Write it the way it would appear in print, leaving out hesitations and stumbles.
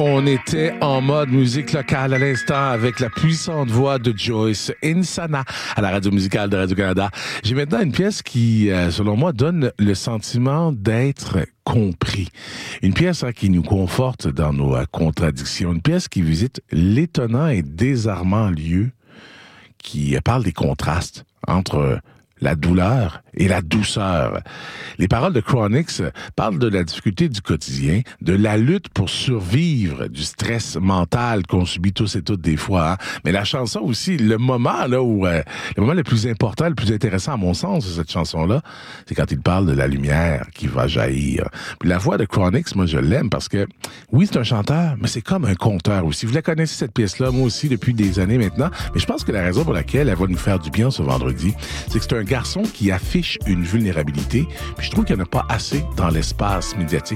On était en mode musique locale à l'instant avec la puissante voix de Joyce Insana à la radio musicale de Radio-Canada. J'ai maintenant une pièce qui, selon moi, donne le sentiment d'être compris. Une pièce qui nous conforte dans nos contradictions. Une pièce qui visite l'étonnant et désarmant lieu, qui parle des contrastes entre la douleur et la douceur. Les paroles de Chronixx parlent de la difficulté du quotidien, de la lutte pour survivre, du stress mental qu'on subit tous et toutes des fois. Hein? Mais la chanson aussi, le moment là où le moment le plus important, le plus intéressant à mon sens de cette chanson-là, c'est quand il parle de la lumière qui va jaillir. Puis la voix de Chronixx, moi je l'aime parce que oui, c'est un chanteur, mais c'est comme un conteur aussi. Vous la connaissez cette pièce-là, moi aussi depuis des années maintenant, mais je pense que la raison pour laquelle elle va nous faire du bien ce vendredi, c'est que c'est un garçon qui affiche une vulnérabilité, puis je trouve qu'il n'y en a pas assez dans l'espace médiatique.